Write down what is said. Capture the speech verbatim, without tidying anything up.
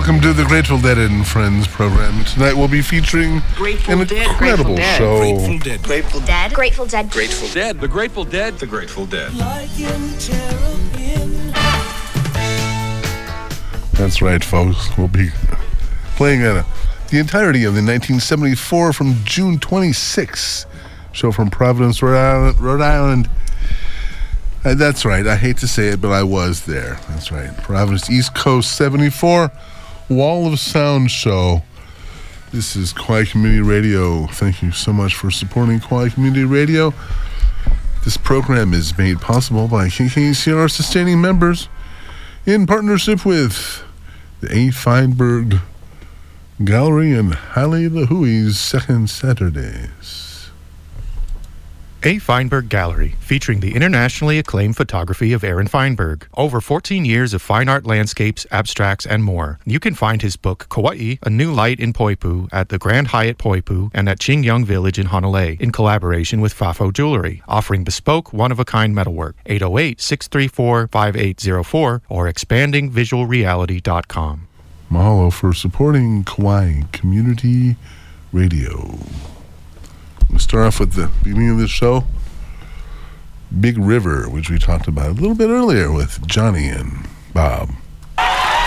Welcome to the Grateful Dead and Friends program. Tonight we'll be featuring Grateful an Dead, incredible Grateful show. Grateful Dead. Grateful Dead. Grateful Dead. Grateful Dead. The Grateful Dead. The Grateful Dead. That's right, folks. We'll be playing a, the entirety of the nineteen seventy-four from June twenty-sixth show from Providence, Rhode Island. Rhode Island. Uh, that's right. I hate to say it, but I was there. That's right. Providence, East Coast seventy-four, Wall of Sound show. This is Kauai Community Radio. Thank you so much for supporting Kauai Community Radio. This program is made possible by K K C R sustaining members in partnership with the A. Feinberg Gallery and Halle LaHuey's Second Saturdays. A. Feinberg Gallery, featuring the internationally acclaimed photography of Aaron Feinberg. Over fourteen years of fine art landscapes, abstracts, and more. You can find his book, Kauai, A New Light in Poipu, at the Grand Hyatt Poipu and at Qingyang Village in Honolulu, in collaboration with Fafo Jewelry, offering bespoke, one-of-a-kind metalwork. eight oh eight, six three four, five eight oh four or expanding visual reality dot com. Mahalo for supporting Kauai Community Radio. We'll start off with the beginning of the show. Big River, which we talked about a little bit earlier with Johnny and Bob.